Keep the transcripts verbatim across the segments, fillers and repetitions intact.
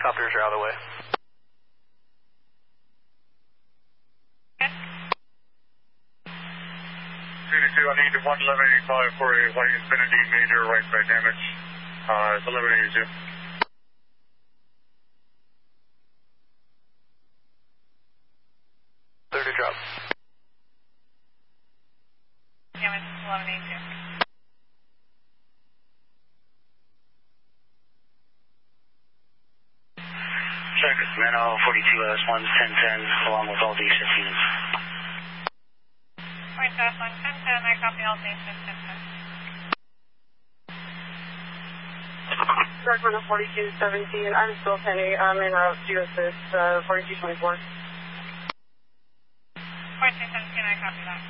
Helicopters are out of the way. C D two, I need one eleven eighty-five for a White Infinity major right side damage. Uh, it's eleven eighty-two. thirty drop. Damage eleven eighty-two. Check, Sacramento forty-two S one ten ten, along with all the shift units. forty-two S one ten ten, I copy all day shift ten ten. Sacramento forty-two seventeen, I'm still Penny. I'm en route to assist uh, forty-two twenty-four. forty-two seventeen, I copy that.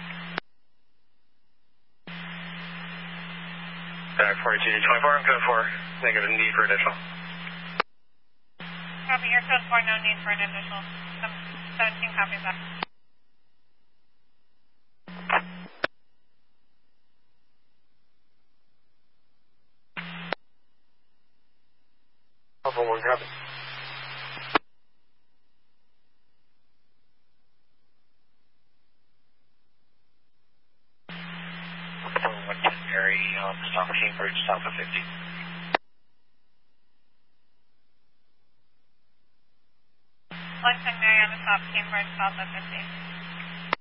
Uh, forty-two twenty-four, I'm code four. Negative need for additional. Copy your code four, no need for an additional. seventeen copies that. Alpha one, copy. one ten Mary, um, stop Cambridge, south of fifty. one ten Mary on the stop, Cambridge, south of fifty.